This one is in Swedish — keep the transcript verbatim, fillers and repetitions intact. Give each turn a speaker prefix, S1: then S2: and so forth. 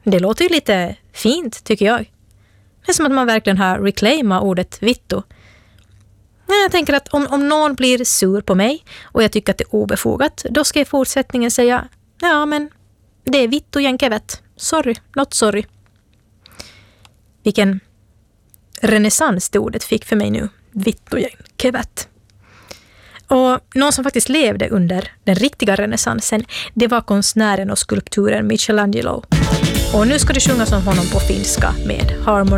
S1: Det låter ju lite fint, tycker jag. Det är som att man verkligen har reclaimat ordet vittu. Jag tänker att om, om någon blir sur på mig och jag tycker att det är obefogat, då ska jag i fortsättningen säga, ja men det är vittu jänkevet. Sorry, not sorry. Vilken renässans det ordet fick för mig nu. Vittu jänkevet. Och någon som faktiskt levde under den riktiga renässansen, det var konstnären och skulpturen Michelangelo. Och nu ska det sjungas om honom på finska med Harmony.